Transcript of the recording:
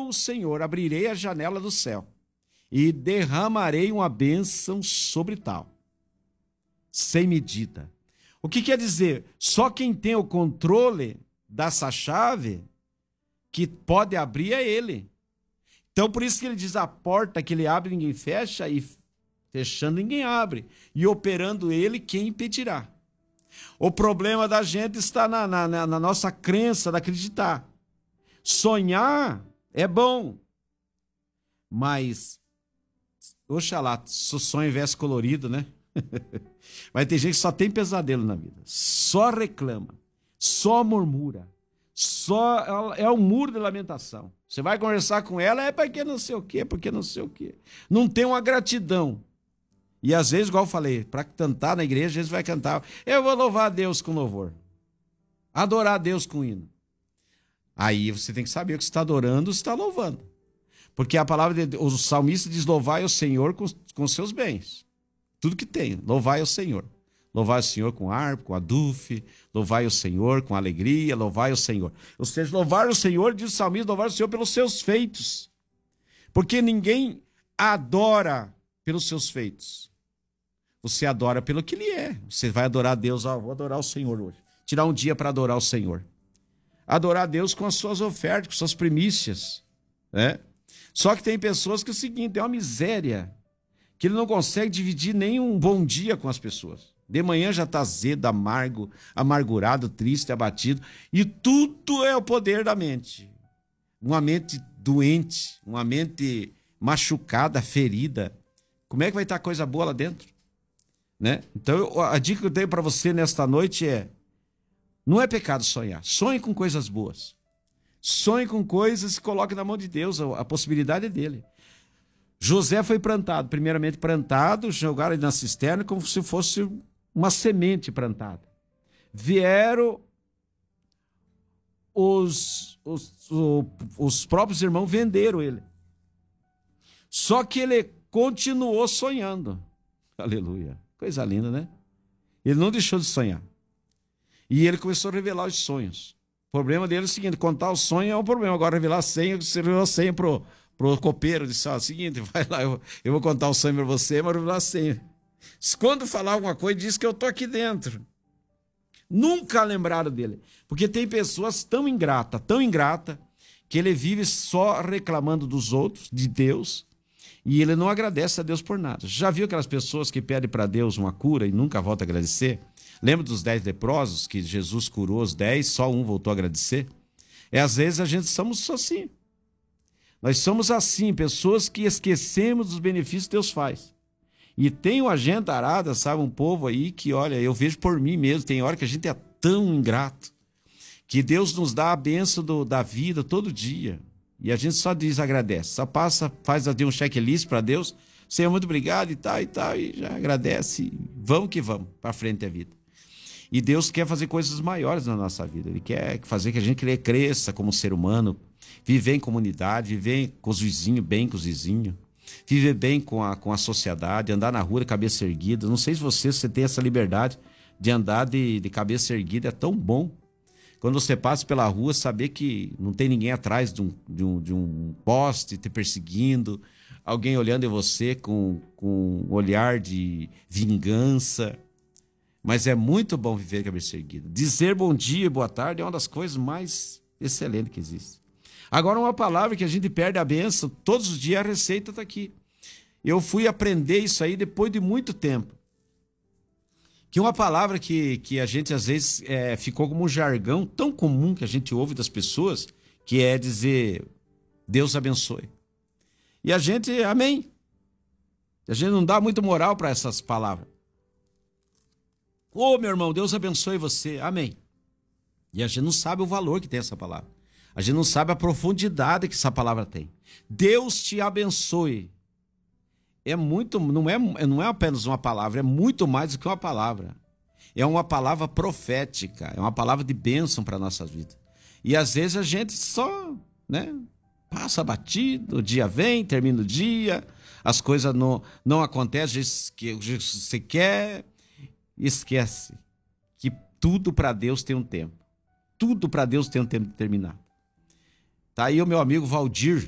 o Senhor, abrirei a janela do céu e derramarei uma bênção sobre tal, sem medida. O que quer dizer? Só quem tem o controle dessa chave que pode abrir é ele. Então, por isso que ele diz, a porta que ele abre, ninguém fecha, e fechando, ninguém abre. E operando ele, quem impedirá? O problema da gente está na nossa crença de acreditar. Sonhar é bom, mas, oxalá, se o sonho viesse colorido, né? Vai ter gente que só tem pesadelo na vida, só reclama, só murmura, só é um muro de lamentação. Você vai conversar com ela, é porque não sei o quê, porque não sei o quê. Não tem uma gratidão. E às vezes, igual eu falei, para cantar na igreja, às vezes vai cantar, eu vou louvar a Deus com louvor, adorar a Deus com hino. Aí você tem que saber o que você está adorando, você está louvando. Porque a palavra de o salmista diz, louvai o Senhor com seus bens. Tudo que tem, louvai o Senhor. Louvai o Senhor com harpa, com adufe, louvai o Senhor com alegria, louvai o Senhor. Ou seja, louvar o Senhor, diz o salmista, louvar o Senhor pelos seus feitos. Porque ninguém adora pelos seus feitos. Você adora pelo que ele é. Você vai adorar a Deus, vou adorar o Senhor hoje. Tirar um dia para adorar o Senhor. Adorar a Deus com as suas ofertas, com suas primícias, né? Só que tem pessoas que é o seguinte, é uma miséria, que ele não consegue dividir nem um bom dia com as pessoas. De manhã já está azedo, amargo, amargurado, triste, abatido. E tudo é o poder da mente. Uma mente doente, uma mente machucada, ferida. Como é que vai estar coisa boa lá dentro? Né? Então, a dica que eu tenho para você nesta noite é, não é pecado sonhar. Sonhe com coisas boas. Sonhe com coisas e coloque na mão de Deus. A possibilidade é dele. José foi plantado, primeiramente plantado, jogaram ele na cisterna como se fosse uma semente plantada. Vieram os próprios irmãos, venderam ele. Só que ele continuou sonhando. Aleluia. Coisa linda, né? Ele não deixou de sonhar. E ele começou a revelar os sonhos. O problema dele é o seguinte, contar o sonho é um problema. Agora revelar a senha, você revelou a senha pro copeiro, disse, ó, seguinte, vai lá, eu vou contar o sonho para você, mas revelar a senha. Quando falar alguma coisa, diz que eu tô aqui dentro. Nunca lembraram dele. Porque tem pessoas tão ingrata, que ele vive só reclamando dos outros, de Deus, e ele não agradece a Deus por nada. Já viu aquelas pessoas que pedem para Deus uma cura e nunca voltam a agradecer? Lembra dos 10 leprosos que Jesus curou os 10, só um voltou a agradecer? Às vezes a gente somos assim. Nós somos assim, pessoas que esquecemos dos benefícios que Deus faz. E tem uma gente arada, sabe, um povo aí que, olha, eu vejo por mim mesmo, tem hora que a gente é tão ingrato, que Deus nos dá a bênção da vida todo dia. E a gente só agradece, só passa, faz um checklist para Deus, Senhor, muito obrigado e tal, e já agradece, vamos que vamos, para frente a vida. E Deus quer fazer coisas maiores na nossa vida, Ele quer fazer que a gente cresça como ser humano, viver em comunidade, viver com os vizinhos, bem com os vizinhos, viver bem com a sociedade, andar na rua de cabeça erguida. Não sei se você tem essa liberdade de andar de cabeça erguida, é tão bom. Quando você passa pela rua, saber que não tem ninguém atrás de um poste te perseguindo, alguém olhando em você com um olhar de vingança. Mas é muito bom viver de cabeça erguida. Dizer bom dia e boa tarde é uma das coisas mais excelentes que existe. Agora, uma palavra que a gente perde a bênção, todos os dias a receita está aqui. Eu fui aprender isso aí depois de muito tempo. Que uma palavra que a gente às vezes ficou como um jargão tão comum que a gente ouve das pessoas, que é dizer, Deus abençoe. E a gente, amém. A gente não dá muito moral para essas palavras. Ô, meu irmão, Deus abençoe você, amém. E a gente não sabe o valor que tem essa palavra. A gente não sabe a profundidade que essa palavra tem. Deus te abençoe. Não é apenas uma palavra, é muito mais do que uma palavra. É uma palavra profética, é uma palavra de bênção para a nossa vida. E às vezes a gente só, passa batido, o dia vem, termina o dia, as coisas não acontecem que você quer, esquece que tudo para Deus tem um tempo. Tudo para Deus tem um tempo determinado. Tá aí o meu amigo Valdir,